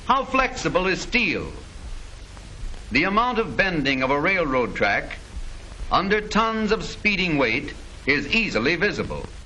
How flexible is steel? The amount of bending of a railroad track under tons of speeding weight is easily visible.